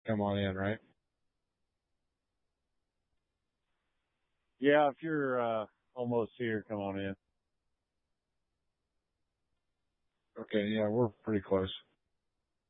come on in, right? Yeah, if you're almost here, come on in. Okay, yeah, we're pretty close.